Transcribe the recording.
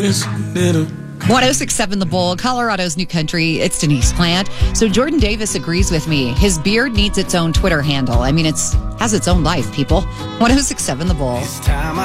1067 The Bull, Colorado's new country. It's Denise Plant. So Jordan Davis agrees with me. His beard needs its own Twitter handle. I mean, has its own life, people. 1067 The Bull.